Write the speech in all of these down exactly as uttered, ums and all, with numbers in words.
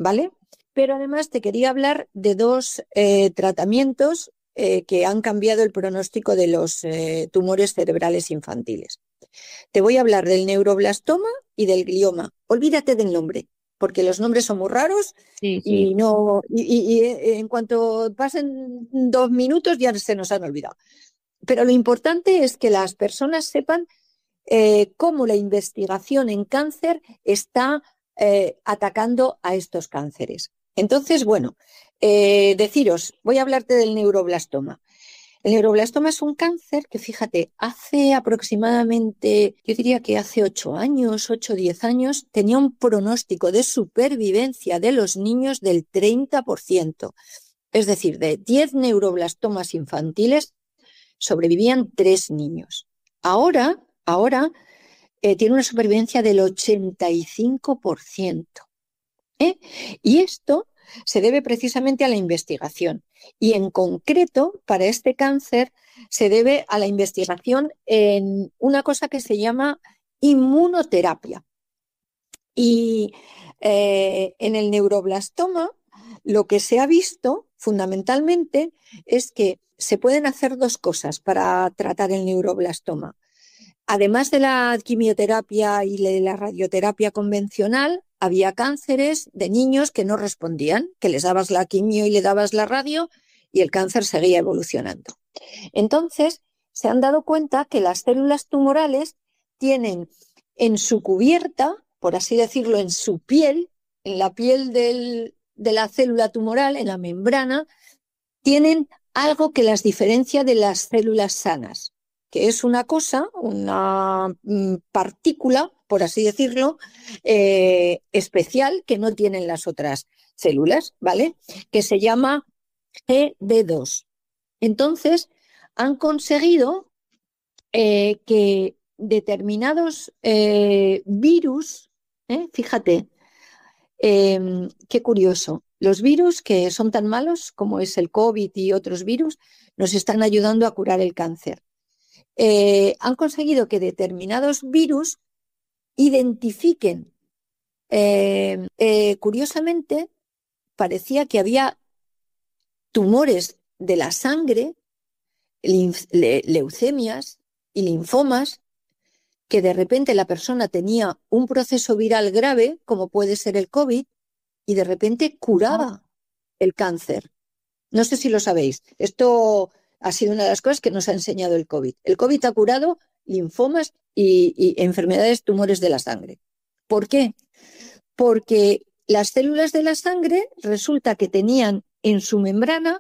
¿vale? Pero además te quería hablar de dos eh, tratamientos eh, que han cambiado el pronóstico de los eh, tumores cerebrales infantiles. Te voy a hablar del neuroblastoma y del glioma. Olvídate del nombre, porque los nombres son muy raros Sí, sí. y no y, y- y, eh, en cuanto pasen dos minutos ya se nos han olvidado. Pero lo importante es que las personas sepan eh, cómo la investigación en cáncer está eh, atacando a estos cánceres. Entonces, bueno, eh, deciros, voy a hablarte del neuroblastoma. El neuroblastoma es un cáncer que, fíjate, hace aproximadamente, yo diría que hace ocho años, ocho o diez años, tenía un pronóstico de supervivencia de los niños del treinta por ciento. Es decir, de diez neuroblastomas infantiles sobrevivían tres niños. Ahora, ahora eh, tiene una supervivencia del ochenta y cinco por ciento. ¿eh? Y esto se debe precisamente a la investigación. Y en concreto, para este cáncer, se debe a la investigación en una cosa que se llama inmunoterapia. Y eh, en el neuroblastoma, lo que se ha visto fundamentalmente es que se pueden hacer dos cosas para tratar el neuroblastoma. Además de la quimioterapia y de la radioterapia convencional, había cánceres de niños que no respondían, que les dabas la quimio y le dabas la radio y el cáncer seguía evolucionando. Entonces, se han dado cuenta que las células tumorales tienen en su cubierta, por así decirlo, en su piel, en la piel del, de la célula tumoral, en la membrana, tienen algo que las diferencia de las células sanas, que es una cosa, una mm, partícula, por así decirlo, eh, especial que no tienen las otras células, ¿vale? Que se llama G D dos. Entonces, han conseguido eh, que determinados eh, virus, ¿eh? Fíjate, eh, qué curioso, los virus que son tan malos como es el COVID y otros virus, nos están ayudando a curar el cáncer. Eh, han conseguido que determinados virus identifiquen, eh, eh, curiosamente, parecía que había tumores de la sangre, le leucemias y linfomas, que de repente la persona tenía un proceso viral grave, como puede ser el COVID, y de repente Ah, curaba el cáncer. No sé si lo sabéis. Esto ha sido una de las cosas que nos ha enseñado el COVID. El COVID ha curado linfomas y, y enfermedades tumores de la sangre. ¿Por qué? Porque las células de la sangre resulta que tenían en su membrana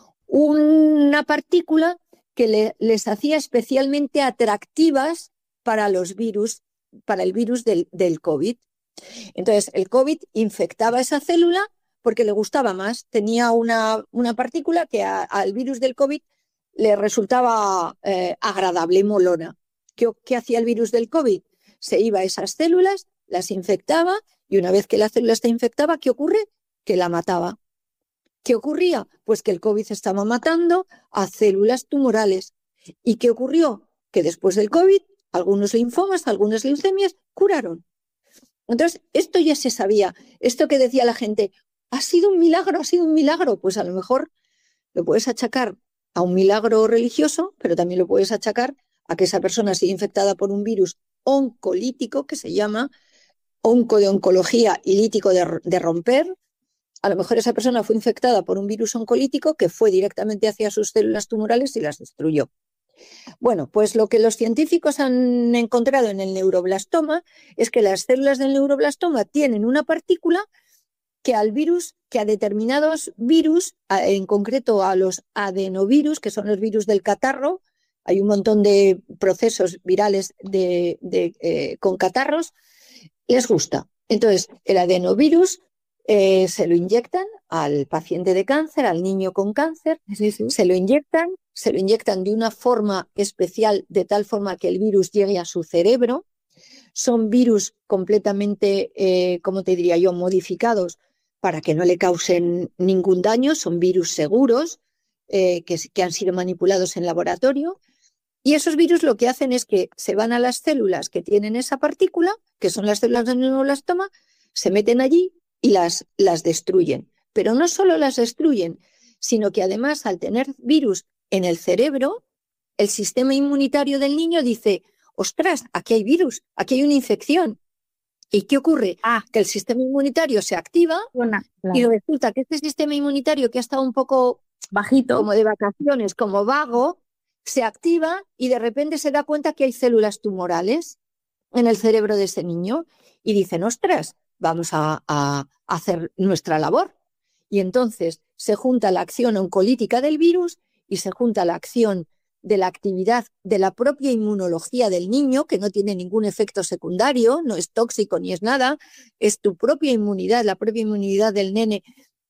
una partícula que le, les hacía especialmente atractivas para los virus, para el virus del, del COVID. Entonces, el COVID infectaba esa célula porque le gustaba más. Tenía una, una partícula que a, al virus del COVID le resultaba eh, agradable y molona. ¿Qué, ¿Qué hacía el virus del COVID? Se iba a esas células, las infectaba y una vez que la célula está infectada, ¿qué ocurre? Que la mataba. ¿Qué ocurría? Pues que el COVID estaba matando a células tumorales. ¿Y qué ocurrió? Que después del COVID, algunos linfomas, algunas leucemias curaron. Entonces, esto ya se sabía. Esto que decía la gente, ha sido un milagro, ha sido un milagro. Pues a lo mejor lo puedes achacar a un milagro religioso, pero también lo puedes achacar a que esa persona ha sido infectada por un virus oncolítico que se llama onco de oncología y lítico de, de romper. A lo mejor esa persona fue infectada por un virus oncolítico que fue directamente hacia sus células tumorales y las destruyó. Bueno, pues lo que los científicos han encontrado en el neuroblastoma es que las células del neuroblastoma tienen una partícula que al virus, que a determinados virus, en concreto a los adenovirus, que son los virus del catarro, hay un montón de procesos virales de, de, eh, con catarros, les gusta. Entonces, el adenovirus eh, se lo inyectan al paciente de cáncer, al niño con cáncer, sí, sí. se lo inyectan, se lo inyectan de una forma especial, de tal forma que el virus llegue a su cerebro. Son virus completamente, eh, ¿cómo te diría yo?, modificados para que no le causen ningún daño, son virus seguros eh, que, que han sido manipulados en laboratorio. Y esos virus lo que hacen es que se van a las células que tienen esa partícula, que son las células del neuroblastoma, se meten allí y las, las destruyen. Pero no solo las destruyen, sino que además al tener virus en el cerebro, el sistema inmunitario del niño dice, ostras, aquí hay virus, aquí hay una infección. ¿Y qué ocurre? Ah, que el sistema inmunitario se activa Bueno, claro. y resulta que este sistema inmunitario que ha estado un poco Bajito. como de vacaciones, como vago, se activa y de repente se da cuenta que hay células tumorales en el cerebro de ese niño y dicen, ostras, vamos a, a hacer nuestra labor. Y entonces se junta la acción oncolítica del virus y se junta la acción de la actividad de la propia inmunología del niño, que no tiene ningún efecto secundario, no es tóxico ni es nada, es tu propia inmunidad, la propia inmunidad del nene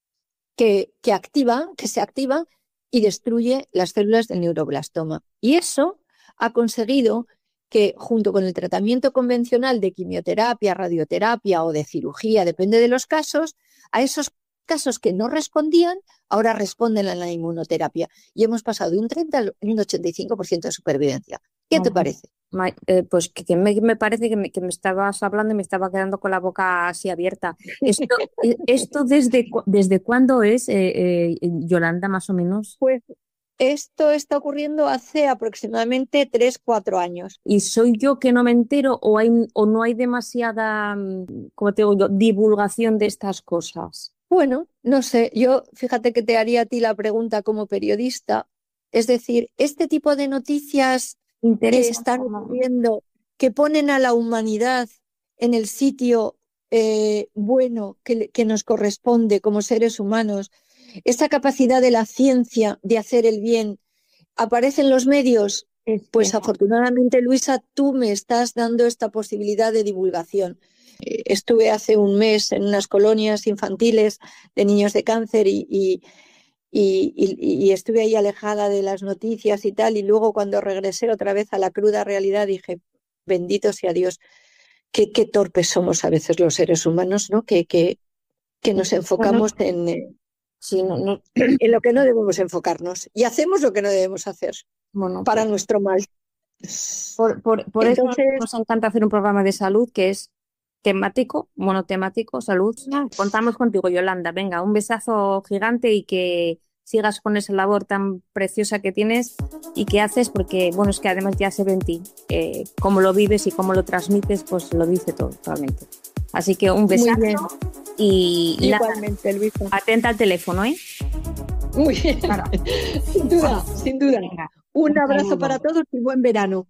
que, que activa, que se activa y destruye las células del neuroblastoma. Y eso ha conseguido que, junto con el tratamiento convencional de quimioterapia, radioterapia o de cirugía, depende de los casos, a esos casos que no respondían, ahora responden a la inmunoterapia. Y hemos pasado de un treinta a un ochenta y cinco por ciento de supervivencia. ¿Qué te parece? Ma- eh, pues que, que me, me parece que me, que me estabas hablando y me estaba quedando con la boca así abierta. Esto, eh, esto desde, cu- ¿desde cuándo es, eh, eh, Yolanda, más o menos? Pues esto está ocurriendo hace aproximadamente tres cuatro años. ¿Y soy yo que no me entero o, hay, o no hay demasiada, mm, como te digo yo, divulgación de estas cosas? Bueno, no sé, yo fíjate que te haría a ti la pregunta como periodista, es decir, este tipo de noticias que Interesa. están ocurriendo, que ponen a la humanidad en el sitio eh, bueno que, que nos corresponde como seres humanos, esta capacidad de la ciencia de hacer el bien, aparece en los medios. Es Pues que- afortunadamente, Luisa, tú me estás dando esta posibilidad de divulgación. Eh, Estuve hace un mes en unas colonias infantiles de niños de cáncer y, y, y- y- y estuve ahí alejada de las noticias y tal, y luego cuando regresé otra vez a la cruda realidad dije, bendito sea Dios, qué, qué torpes somos a veces los seres humanos, ¿no? Que, que, que nos enfocamos en, eh, Sí, no, no, en lo que no debemos enfocarnos y hacemos lo que no debemos hacer bueno, para pues, nuestro mal. por, por, por eso Entonces, nos encanta hacer un programa de salud que es temático, monotemático, salud. Contamos contigo, Yolanda. Venga, un besazo gigante y que sigas con esa labor tan preciosa que tienes y que haces, porque, bueno, es que además ya se ve en ti, eh, cómo lo vives y cómo lo transmites, pues lo dice todo, realmente. Así que un muy besazo bien, y, y nada, igualmente, Luisa. atenta al teléfono, ¿eh? Muy bien, Claro. sin duda, sin duda. Venga, Un un abrazo saludo. para todos y buen verano.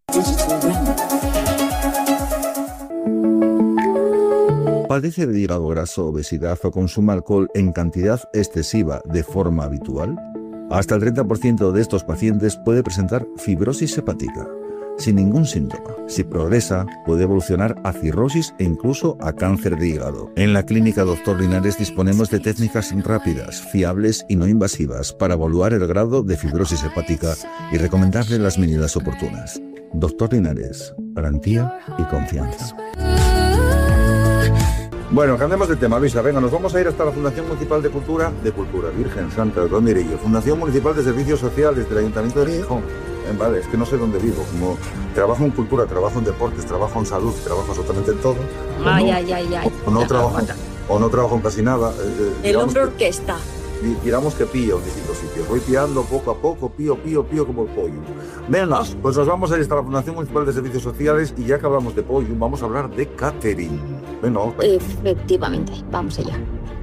¿Padece de hígado graso, obesidad o consume alcohol en cantidad excesiva de forma habitual? Hasta el treinta por ciento de estos pacientes puede presentar fibrosis hepática, sin ningún síntoma. Si progresa, puede evolucionar a cirrosis e incluso a cáncer de hígado. En la clínica Doctor Linares disponemos de técnicas rápidas, fiables y no invasivas para evaluar el grado de fibrosis hepática y recomendarle las medidas oportunas. Doctor Linares, garantía y confianza. Bueno, cambiemos de tema, Luisa. Venga, nos vamos a ir hasta la Fundación Municipal de Cultura, de Cultura Virgen Santa, ¿dónde iré yo? Fundación Municipal de Servicios Sociales del Ayuntamiento de Gijón. Eh, Vale, es que no sé dónde vivo. Como trabajo en cultura, trabajo en deportes, trabajo en salud, trabajo absolutamente en todo. o Ay, no, ay, ay, ay. O no Ya, trabajo, aguanta. o no trabajo en casi nada. eh, eh, El digamos hombre que- orquesta. di- Digamos que pillo en distintos sitios. Voy pillando poco a poco, pío, pío, pío como el pollo. Venga, pues nos vamos a ir hasta la Fundación Municipal de Servicios Sociales y ya que hablamos de pollo, vamos a hablar de catering. Venga, vamos para allá. Efectivamente, vamos allá.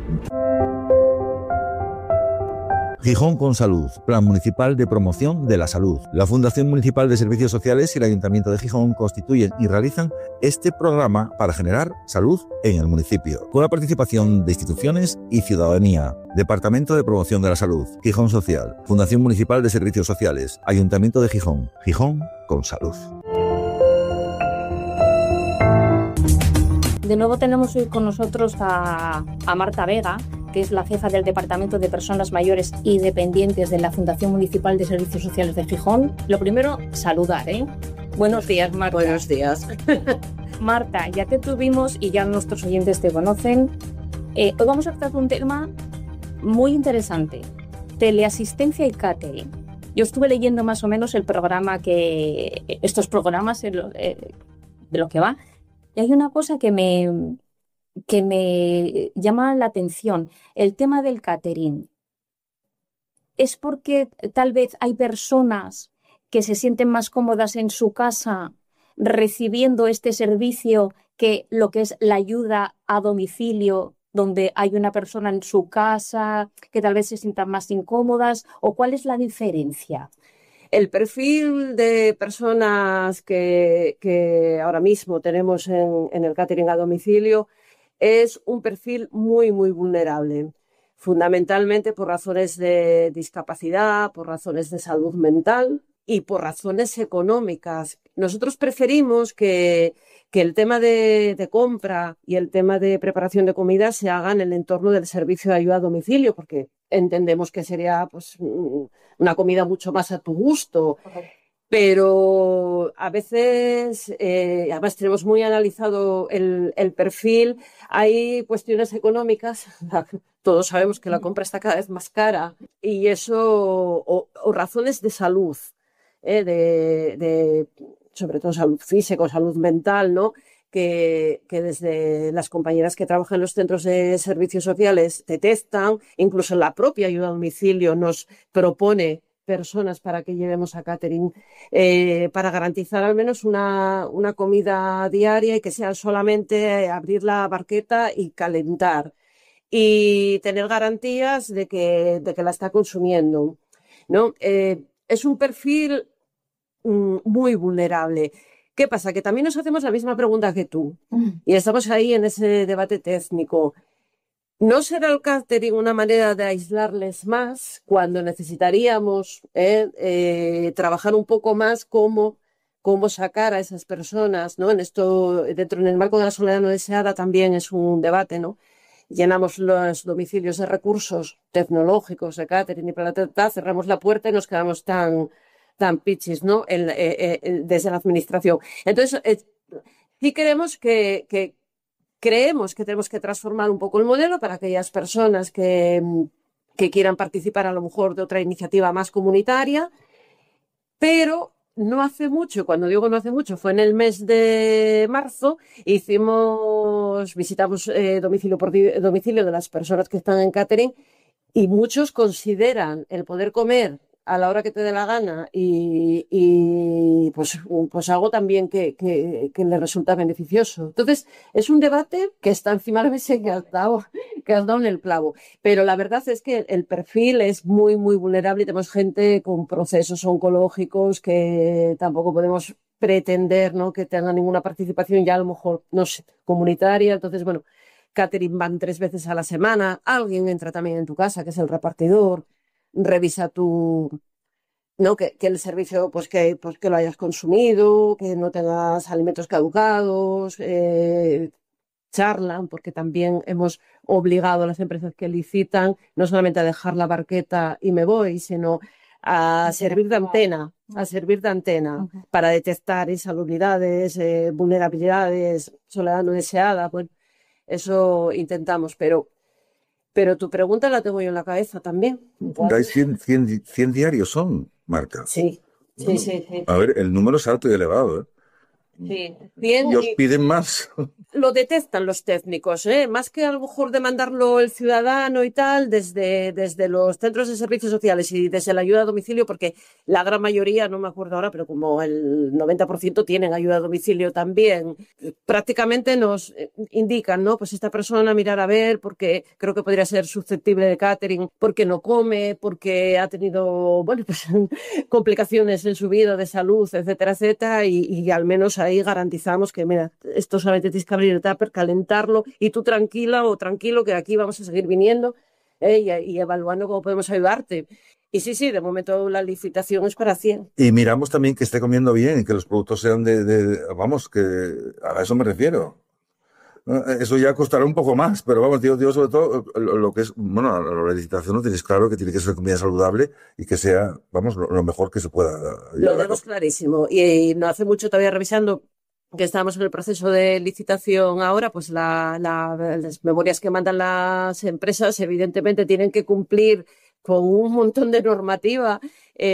Gijón con Salud, Plan Municipal de Promoción de la Salud. La Fundación Municipal de Servicios Sociales y el Ayuntamiento de Gijón constituyen y realizan este programa para generar salud en el municipio, con la participación de instituciones y ciudadanía. Departamento de Promoción de la Salud, Gijón Social, Fundación Municipal de Servicios Sociales, Ayuntamiento de Gijón. Gijón con Salud. De nuevo tenemos hoy con nosotros a, a Marta Vega, que es la jefa del Departamento de Personas Mayores y Dependientes de la Fundación Municipal de Servicios Sociales de Gijón. Lo primero, saludar, ¿eh? Buenos días, Marta. Buenos días. Marta, ya te tuvimos y ya nuestros oyentes te conocen. Eh, hoy vamos a tratar un tema muy interesante, teleasistencia y catering. Yo estuve leyendo más o menos el programa que, estos programas en lo- eh, de lo que va, y hay una cosa que me, que me llama la atención. El tema del catering. ¿Es porque tal vez hay personas que se sienten más cómodas en su casa recibiendo este servicio que lo que es la ayuda a domicilio, donde hay una persona en su casa que tal vez se sientan más incómodas? ¿O cuál es la diferencia? El perfil de personas que, que ahora mismo tenemos en, en el catering a domicilio es un perfil muy, muy vulnerable, fundamentalmente por razones de discapacidad, por razones de salud mental y por razones económicas. Nosotros preferimos que, que el tema de, de compra y el tema de preparación de comida se haga en el entorno del servicio de ayuda a domicilio, porque entendemos que sería pues una comida mucho más a tu gusto. Pero a veces, eh, además tenemos muy analizado el, el perfil, hay cuestiones económicas, todos sabemos que la compra está cada vez más cara, y eso, o, o razones de salud, eh, de, de, sobre todo salud física o salud mental, ¿no? Que, que desde las compañeras que trabajan en los centros de servicios sociales detectan, incluso la propia ayuda a domicilio nos propone personas para que llevemos a catering, eh, para garantizar al menos una, una comida diaria y que sea solamente abrir la barqueta y calentar y tener garantías de que, de que la está consumiendo, ¿no? Eh, es un perfil mm, muy vulnerable. ¿Qué pasa? Que también nos hacemos la misma pregunta que tú y estamos ahí en ese debate técnico. ¿No será el catering una manera de aislarles más cuando necesitaríamos eh, eh, trabajar un poco más cómo, cómo sacar a esas personas, ¿no? En esto, dentro en el marco de la soledad no deseada también es un debate, ¿no? Llenamos los domicilios de recursos tecnológicos de catering y para la cerramos la puerta y nos quedamos tan, tan pichis, ¿no? El, eh, eh, desde la administración. Entonces, eh, sí queremos que, que Creemos que tenemos que transformar un poco el modelo para aquellas personas que, que quieran participar a lo mejor de otra iniciativa más comunitaria, pero no hace mucho, cuando digo no hace mucho, fue en el mes de marzo, hicimos, visitamos eh, domicilio por domicilio de las personas que están en catering y muchos consideran el poder comer a la hora que te dé la gana y, y pues, pues algo también que, que, que le resulta beneficioso. Entonces, es un debate que está encima de la mesa que has dado, que has dado en el clavo. Pero la verdad es que el perfil es muy, muy vulnerable y tenemos gente con procesos oncológicos que tampoco podemos pretender, ¿no?, que tengan ninguna participación ya a lo mejor, no sé, comunitaria. Entonces, bueno, catering van tres veces a la semana. Alguien entra también en tu casa, que es el repartidor. Revisa tu, ¿no? Que, que el servicio, pues que, pues que lo hayas consumido, que no tengas alimentos caducados, eh, charlan, porque también hemos obligado a las empresas que licitan no solamente a dejar la barqueta y me voy, sino a servir de antena, a servir de antena uh-huh. para detectar insalubridades, eh, vulnerabilidades, soledad no deseada. Bueno, eso intentamos, pero Pero tu pregunta la tengo yo en la cabeza también. ¿Dais cien, cien, cien diarios son, Marta? Sí, sí, bueno, sí, sí. A ver, el número es alto y elevado, ¿eh? Sí, cien y os piden más. Lo detectan los técnicos, ¿eh? Más que a lo mejor demandarlo el ciudadano y tal, desde, desde los centros de servicios sociales y desde la ayuda a domicilio, porque la gran mayoría, no me acuerdo ahora, pero como el noventa por ciento tienen ayuda a domicilio también, prácticamente nos indican, ¿no? Pues esta persona mirar a ver, porque creo que podría ser susceptible de catering, porque no come, porque ha tenido, bueno, pues complicaciones en su vida de salud, etcétera, etcétera, y, y al menos ahí garantizamos que, mira, esto solamente tienes que abrir el tupper, calentarlo y tú tranquila o tranquilo que aquí vamos a seguir viniendo eh, y, y evaluando cómo podemos ayudarte. Y sí, sí, de momento la licitación es para cien. Y miramos también que esté comiendo bien y que los productos sean de, de vamos, que a eso me refiero. Eso ya costará un poco más, pero vamos, digo, digo sobre todo lo, lo que es, bueno, la licitación no tienes claro que tiene que ser comida saludable y que sea, vamos, lo, lo mejor que se pueda. Lo tenemos clarísimo. Y, y no hace mucho todavía revisando que estábamos en el proceso de licitación ahora, pues la, la, las memorias que mandan las empresas evidentemente tienen que cumplir con un montón de normativa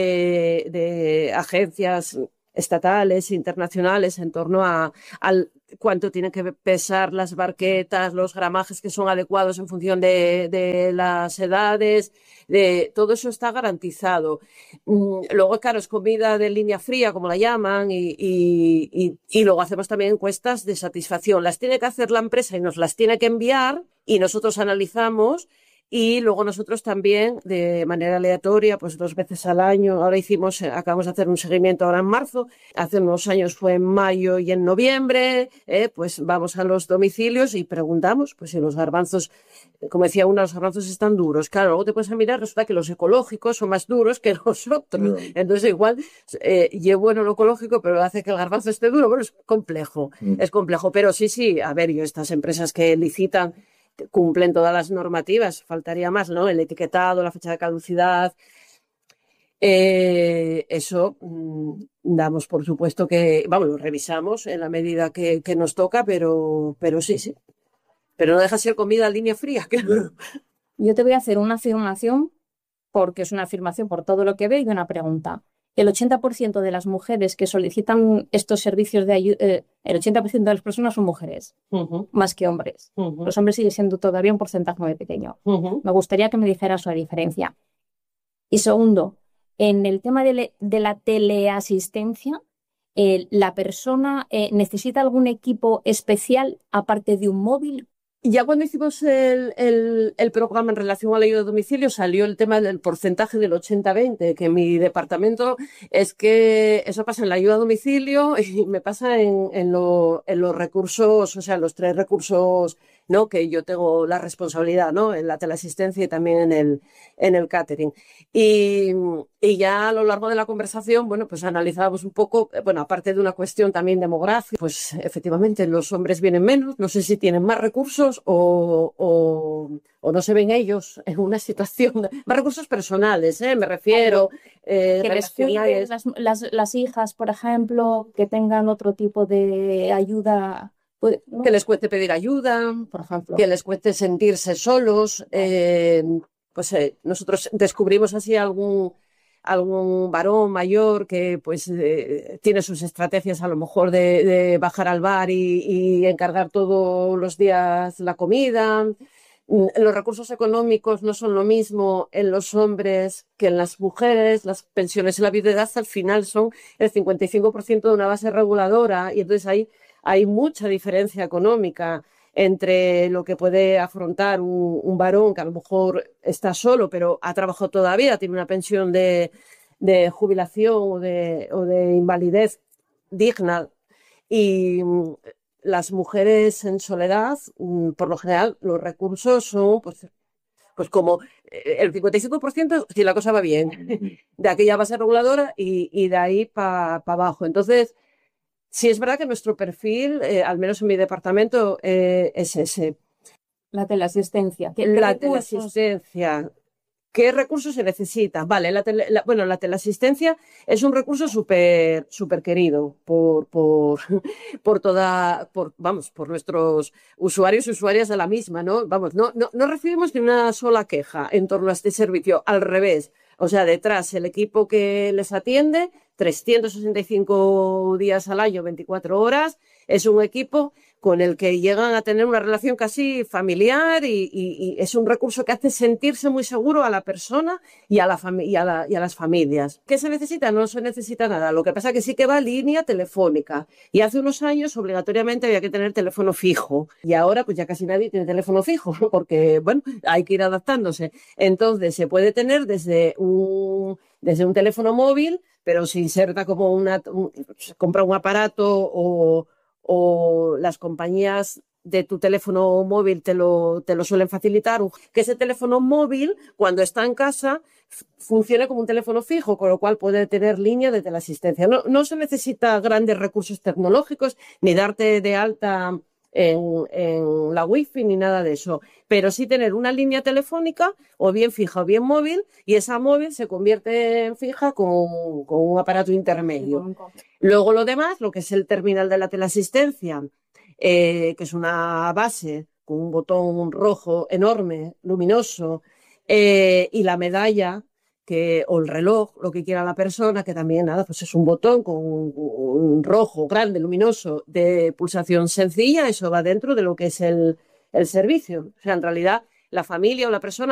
eh, de agencias estatales, internacionales, en torno a, al cuánto tienen que pesar las barquetas, los gramajes que son adecuados en función de, de las edades, de, todo eso está garantizado. Luego, claro, es comida de línea fría, como la llaman, y, y, y, y luego hacemos también encuestas de satisfacción. Las tiene que hacer la empresa y nos las tiene que enviar y nosotros analizamos. Y luego nosotros también, de manera aleatoria, pues dos veces al año, ahora hicimos, acabamos de hacer un seguimiento ahora en marzo, hace unos años fue en mayo y en noviembre, eh, pues vamos a los domicilios y preguntamos, pues si los garbanzos, como decía una, los garbanzos están duros. Claro, luego te puedes mirar, resulta que los ecológicos son más duros que los otros. No. Entonces igual, eh, y es bueno lo ecológico, pero hace que el garbanzo esté duro. Bueno, es complejo, mm. es complejo. Pero sí, sí, a ver, yo estas empresas que licitan, cumplen todas las normativas, faltaría más, ¿no? El etiquetado, la fecha de caducidad, eh, eso mmm, damos por supuesto que, vamos, lo revisamos en la medida que, que nos toca, pero, pero sí, sí. Pero no deja ser comida en línea fría, claro. Yo te voy a hacer una afirmación, porque es una afirmación por todo lo que veo, y una pregunta. El ochenta por ciento de las mujeres que solicitan estos servicios de ayuda, eh, el ochenta por ciento de las personas son mujeres, uh-huh. más que hombres. Uh-huh. Los hombres siguen siendo todavía un porcentaje muy pequeño. Uh-huh. Me gustaría que me dijeras la diferencia. Y segundo, en el tema de, le, de la teleasistencia, eh, ¿la persona eh, necesita algún equipo especial aparte de un móvil? Ya cuando hicimos el, el, el programa en relación a la ayuda a domicilio salió el tema del porcentaje del ochenta veinte, que en mi departamento es que eso pasa en la ayuda a domicilio y me pasa en, en, lo, en los recursos, o sea, los tres recursos, ¿no? Que yo tengo la responsabilidad, ¿no? En la teleasistencia y también en el, en el catering. Y, y ya a lo largo de la conversación, bueno, pues analizábamos un poco, bueno, aparte de una cuestión también demográfica, pues efectivamente los hombres vienen menos, no sé si tienen más recursos o, o, o no se ven ellos en una situación, más recursos personales, ¿eh? Me refiero. Eh, que les cuiden las, las, las hijas, por ejemplo, que tengan otro tipo de ayuda. ¿No? Que les cueste pedir ayuda, por ejemplo, que les cueste sentirse solos. Eh, pues eh, nosotros descubrimos así algún, algún varón mayor que pues eh, tiene sus estrategias a lo mejor de, de bajar al bar y, y encargar todos los días la comida. Los recursos económicos no son lo mismo en los hombres que en las mujeres. Las pensiones en la viudedad al final son el cincuenta y cinco por ciento de una base reguladora y entonces ahí hay mucha diferencia económica entre lo que puede afrontar un, un varón que a lo mejor está solo, pero ha trabajado todavía, tiene una pensión de, de jubilación o de, o de invalidez digna. Y las mujeres en soledad, por lo general, los recursos son pues, pues como el cincuenta y cinco por ciento si la cosa va bien, de aquella base reguladora y, y de ahí para pa abajo. Entonces, sí, es verdad que nuestro perfil, eh, al menos en mi departamento, eh, es ese. La teleasistencia. ¿Qué la recursos? teleasistencia. ¿Qué recursos se necesitan? Vale, la tele, la, bueno, la teleasistencia es un recurso súper súper querido por, por, por toda, por, vamos, por nuestros usuarios y usuarias de la misma, ¿no? Vamos, no, no, no recibimos ni una sola queja en torno a este servicio, al revés. O sea, detrás el equipo que les atiende, trescientos sesenta y cinco días al año, veinticuatro horas, es un equipo con el que llegan a tener una relación casi familiar y, y, y es un recurso que hace sentirse muy seguro a la persona y a, la y, a la, y a las familias. ¿Qué se necesita? No se necesita nada. Lo que pasa es que sí que va línea telefónica. Y hace unos años obligatoriamente había que tener teléfono fijo. Y ahora pues ya casi nadie tiene teléfono fijo porque, bueno, hay que ir adaptándose. Entonces se puede tener desde un, desde un teléfono móvil, pero se inserta como una, un, se compra un aparato o o las compañías de tu teléfono móvil te lo, te lo suelen facilitar, que ese teléfono móvil, cuando está en casa, funcione como un teléfono fijo, con lo cual puede tener línea de teleasistencia. No, no se necesita grandes recursos tecnológicos, ni darte de alta en, en la wifi, ni nada de eso, pero sí tener una línea telefónica, o bien fija o bien móvil, y esa móvil se convierte en fija con, con un aparato intermedio. Luego lo demás, lo que es el terminal de la teleasistencia, eh, que es una base con un botón rojo enorme, luminoso, eh, y la medalla, que, o el reloj, lo que quiera la persona, que también nada, pues es un botón con un, un rojo grande, luminoso, de pulsación sencilla, eso va dentro de lo que es el, el servicio. O sea, en realidad la familia o la persona